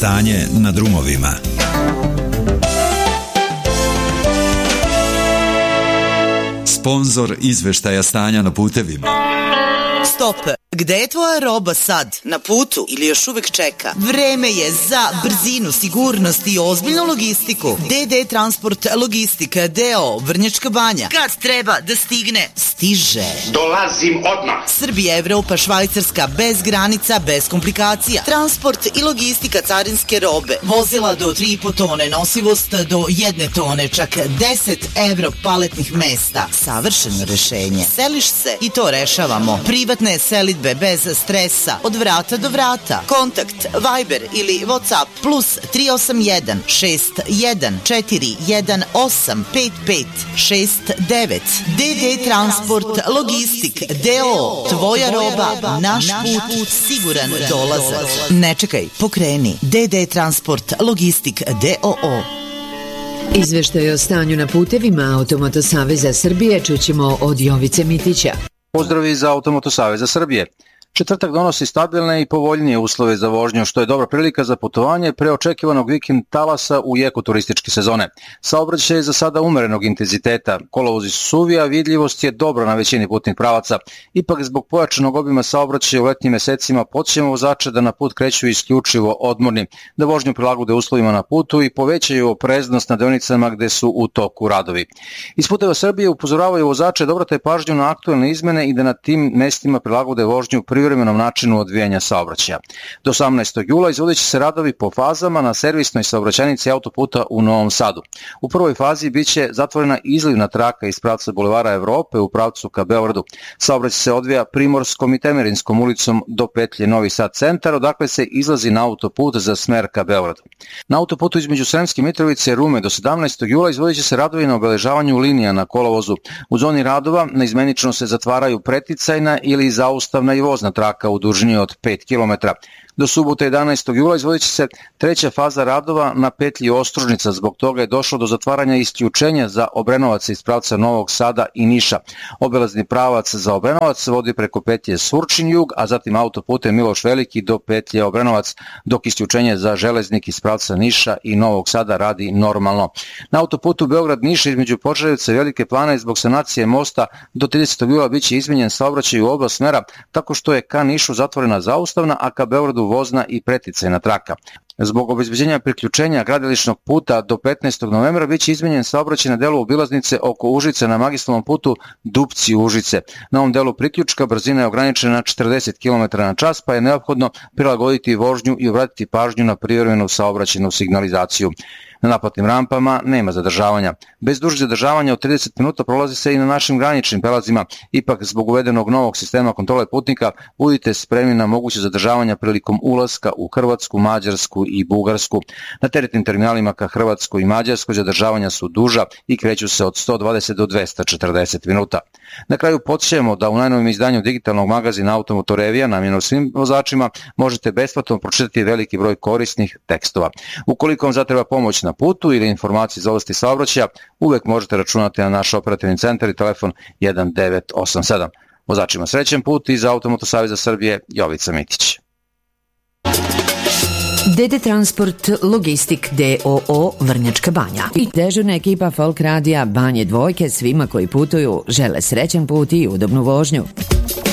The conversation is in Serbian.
stanje na drumovima. Sponzor izveštaja stanja na putevima. Stop! Gde je tvoja roba sad? Na putu ili još uvek čeka? Vreme je za brzinu, sigurnost i ozbiljnu logistiku. DD Transport Logistika D.O. Vrnjačka Banja. Kad treba da stigne, stiže. Dolazim odmah. Srbija, Evropa, Švajcarska, bez granica, bez komplikacija. Transport i logistika carinske robe. Vozila do 3,5 tone, nosivost do 1 tone, čak 10 evro paletnih mesta. Savršeno rešenje. Seliš se i to rešavamo. Privatne selidbe bez stresa, od vrata do vrata. Kontakt Viber ili WhatsApp plus 381 61 418 5569. DD Transport Logistik D.O. Tvoja roba, naš put, siguran dolazak. Ne čekaj, pokreni. DD Transport Logistik D.O.O. Izveštaj o stanju na putevima Automoto Saveza Srbije čućemo od Jovice Mitića. Pozdrav iz Automoto Saveza Srbije. Četvrtak donosi stabilne i povoljnije uslove za vožnju, što je dobra prilika za putovanje pre očekivanog vikend talasa u jeku turističke sezone. Saobraćaj je za sada umerenog intenziteta, kolovozi su suvi, a vidljivost je dobra na većini putnih pravaca. Ipak zbog pojačanog obima saobraćaja u letnjim mesecima podsjećamo vozače da na put kreću isključivo odmorni, da vožnju prilagode uslovima na putu i povećaju opreznost na deonicama gde su u toku radovi. Iz Puteva Srbije upozoravaju vozače da obrate pažnju na aktuelne izmene i da na tim mestima prilagode vožnju privremenom načinu odvijanja saobraćaja. Do 18. jula izvodit će se radovi po fazama na servisnoj saobraćajnici autoputa u Novom Sadu. U prvoj fazi biće zatvorena izlivna traka iz pravca Bulevara Evrope u pravcu ka Beogradu. Saobraćaj se odvija Primorskom i Temerinskom ulicom do petlje Novi Sad centar, odakle se izlazi na autoput za smer ka Beogradu. Na autoputu između Sremske Mitrovice i Rume do 17. jula izvodit će se radovi na obeležavanju linija na kolovozu. U zoni radova naizmenično se zatvaraju preticajna ili zaustavna i vozna traka u dužini od 5 km. Do subote 11. jula izvodit će se treća faza radova na petlji Ostružnica, zbog toga je došlo do zatvaranja isključenja za Obrenovac iz pravca Novog Sada i Niša. Obelazni pravac za Obrenovac vodi preko petlje Surčin jug, a zatim autoputem Miloš Veliki do petlje Obrenovac, dok isključenje za Železnik iz pravca Niša i Novog Sada radi normalno. Na autoputu Beograd-Niš između Požarevca i Velike Plane zbog sanacije mosta do 30. jula biće izmenjen saobraćaj u oba smera, tako što je ka Nišu zatvorena zaustavna, a ka Beogradu vozna i preticajna traka. Zbog obezbeđenja priključenja gradilišnog puta do 15. novembra biće izmenjen saobraćaj na delu obilaznice oko Užice na magistralnom putu Dupci-Užice. Na ovom delu priključka brzina je ograničena na 40 km/h, pa je neophodno prilagoditi vožnju i obratiti pažnju na privremenu saobraćajnu signalizaciju. Na naplatnim rampama nema zadržavanja. Bez dužih zadržavanja od 30 minuta prolazi se i na našim graničnim prelazima. Ipak, zbog uvedenog novog sistema kontrole putnika, budite spremni na moguće zadržavanja prilikom ulaska u Hrvatsku, Mađarsku i Bugarsku. Na teretnim terminalima ka Hrvatskoj i Mađarskoj zadržavanja su duža i kreću se od 120 do 240 minuta. Na kraju podsjećamo da u najnovijem izdanju digitalnog magazina Automoto Revija, namijenjenog svim vozačima, možete besplatno pročitati veliki broj korisnih tekstova. Ukoliko vam zatreba pomoć na putu ili informacije iz oblasti saobraćaja, uvek možete računati na naš operativni centar i telefon 1987. Vozačima srećen put iz Automoto Saveza Srbije, Jovica Mitić. DD Transport Logistik D.O.O. Vrnjačka Banja i dežurna ekipa Folk Radija Banje Dvojke svima koji putuju žele srećan put i udobnu vožnju.